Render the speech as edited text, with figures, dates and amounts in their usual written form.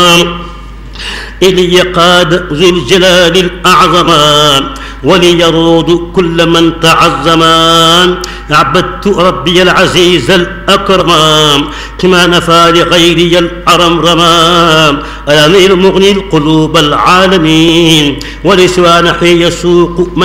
إلي قاد ذو الجلال الأعظم وليرود كل من تعظم. عبدت ربي العزيز الأكرم كما نفى لغيري الأرمرم. ألاني المغني القلوب العالمين ولسوى نحي يسوق